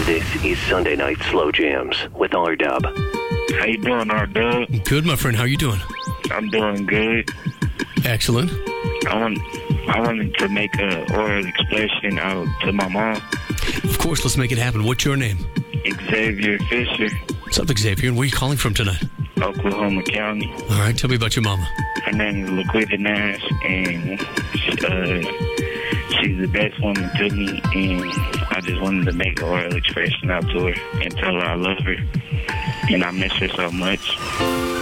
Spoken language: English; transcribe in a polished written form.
This is Sunday Night Slow Jams with R-Dub. How you doing, R-Dub? Good, my friend. How you doing? I'm doing good. Excellent. I wanted to make an oral expression out to my mom. Of course, let's make it happen. What's your name? Xavier Fisher, What's up, Xavier? And where are you calling from tonight? Oklahoma County. All right, tell me about your mama. Her name is Laquita Nash, and she's the best woman to me, and I just wanted to make an oral expression out to her and tell her I love her, and I miss her so much.